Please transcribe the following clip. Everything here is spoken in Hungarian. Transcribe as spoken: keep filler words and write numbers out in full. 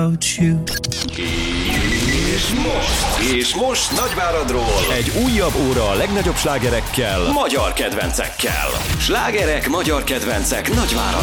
És most, és most Nagyváradról egy újabb óra a legnagyobb slágerekkel, magyar kedvencekkel. Slágerek, magyar kedvencek Nagyváradról.